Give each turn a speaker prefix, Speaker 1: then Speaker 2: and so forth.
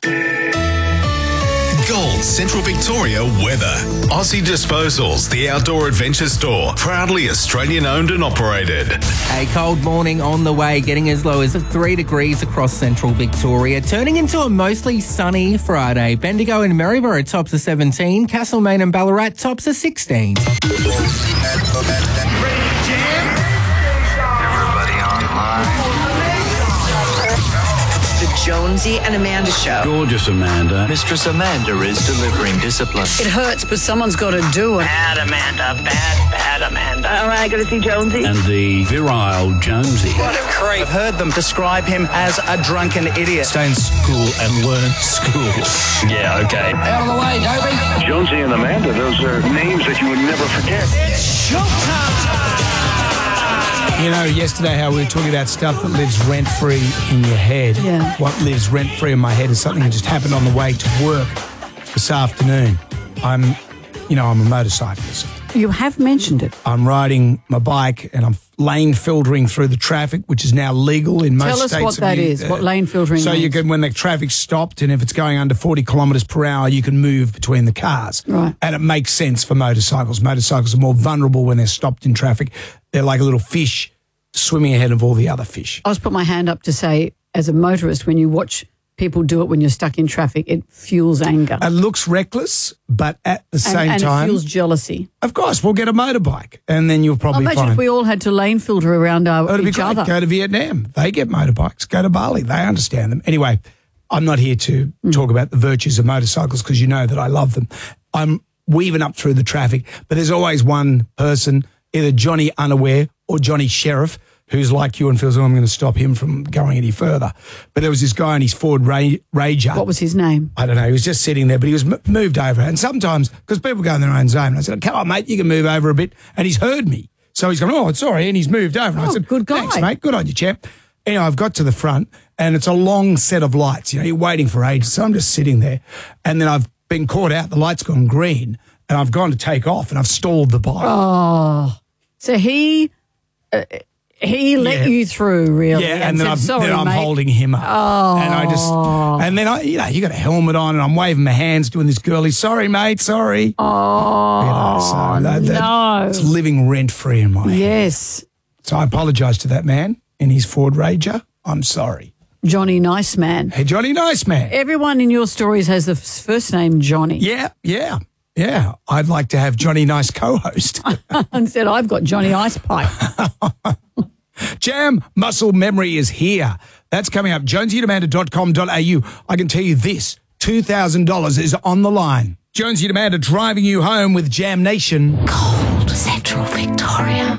Speaker 1: Gold Central Victoria weather. Aussie Disposals, the outdoor adventure store, proudly Australian owned and operated.
Speaker 2: A cold morning on the way, getting as low as 3 degrees across central Victoria, turning into a mostly sunny Friday. Bendigo and Maryborough tops are 17, Castlemaine and Ballarat tops are 16.
Speaker 3: The Jonesy and Amanda Show.
Speaker 4: Gorgeous Amanda.
Speaker 5: Mistress Amanda is delivering discipline.
Speaker 3: It hurts, but someone's got to do it.
Speaker 6: Bad Amanda, bad Amanda.
Speaker 3: All right, got to see Jonesy.
Speaker 4: And the virile Jonesy.
Speaker 6: What a creep.
Speaker 5: I've heard them describe him as a drunken idiot.
Speaker 7: Stay in school and learn school.
Speaker 5: Yeah, okay.
Speaker 6: Out of the way, Toby.
Speaker 8: Jonesy and Amanda, those are names that you would never forget.
Speaker 6: It's showtime.
Speaker 7: You know, yesterday how we were talking about stuff that lives rent-free in your head.
Speaker 3: Yeah.
Speaker 7: What lives rent-free in my head is something that just happened on the way to work this afternoon. I'm a motorcyclist.
Speaker 9: You have mentioned it.
Speaker 7: I'm riding my bike and I'm lane filtering through the traffic, which is now legal in most states.
Speaker 9: Tell us what that is, what lane filtering
Speaker 7: So
Speaker 9: means.
Speaker 7: you can, when the traffic's stopped and if it's going under 40 kilometres per hour, you can move between the cars.
Speaker 9: Right.
Speaker 7: And it makes sense for motorcycles. Motorcycles are more vulnerable when they're stopped in traffic. They're like a little fish swimming ahead of all the other fish.
Speaker 9: I was put my hand up to say, as a motorist, when you watch people do it when you're stuck in traffic, it fuels anger.
Speaker 7: It looks reckless, but at the same
Speaker 9: and
Speaker 7: time...
Speaker 9: it fuels jealousy.
Speaker 7: Of course, we'll get a motorbike and then you'll probably
Speaker 9: Imagine
Speaker 7: find...
Speaker 9: if we all had to lane filter around
Speaker 7: It'd be
Speaker 9: each
Speaker 7: great.
Speaker 9: other.
Speaker 7: Go to Vietnam. They get motorbikes. Go to Bali. They understand them. Anyway, I'm not here to talk about the virtues of motorcycles because you know that I love them. I'm weaving up through the traffic, but there's always one person, either Johnny Unaware or Johnny Sheriff, who's like you and feels, I'm going to stop him from going any further. But there was this guy in his Ford Ranger.
Speaker 9: What was his name?
Speaker 7: I don't know. He was just sitting there, but he was moved over. And sometimes, because people go in their own zone, and I said, come on, mate, you can move over a bit. And he's heard me. So he's gone, oh, sorry. And he's moved over. And I said,
Speaker 9: good guy.
Speaker 7: Thanks, mate. Good on you, champ. Anyway, I've got to the front, and it's a long set of lights. You know, you're waiting for ages. So I'm just sitting there. And then I've been caught out. The light's gone green. And I've gone to take off, and I've stalled the bike.
Speaker 9: Oh, so he let you through, really.
Speaker 7: Yeah, and then,
Speaker 9: said,
Speaker 7: I'm
Speaker 9: mate.
Speaker 7: holding him up.
Speaker 9: Oh.
Speaker 7: And then you got a helmet on and I'm waving my hands doing this girly, sorry, mate, sorry.
Speaker 9: Oh, no.
Speaker 7: It's living rent-free in my head.
Speaker 9: Yes.
Speaker 7: So I apologise to that man in his Ford Ranger. I'm sorry.
Speaker 9: Johnny Nice Man.
Speaker 7: Hey, Johnny Nice Man.
Speaker 9: Everyone in your stories has the first name Johnny.
Speaker 7: Yeah. I'd like to have Johnny Nice co-host.
Speaker 9: Instead, I've got Johnny Ice Pipe.
Speaker 7: Jam Muscle Memory is here. That's coming up. JonesyandAmanda.com.au. I can tell you this, $2,000 is on the line. Jonesy and Amanda driving you home with Jam Nation.
Speaker 10: Cold Central Victoria.